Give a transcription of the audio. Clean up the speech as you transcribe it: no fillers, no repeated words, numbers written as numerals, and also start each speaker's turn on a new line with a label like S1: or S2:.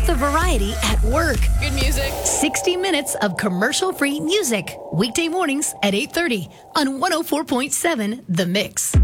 S1: love the variety at work.
S2: Good music.
S1: 60 minutes of commercial-free music. Weekday mornings at 8:30 on 104.7 The Mix.